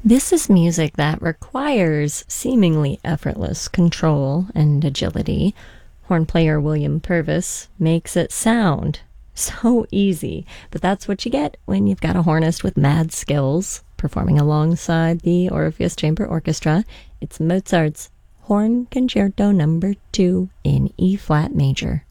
This is music that requires seemingly effortless control and agility. Horn player William Purvis makes it sound so easy, but that's what you get when you've got a hornist with mad skills performing alongside the Orpheus Chamber Orchestra. It's Mozart's Horn Concerto No. 2 in E-flat major.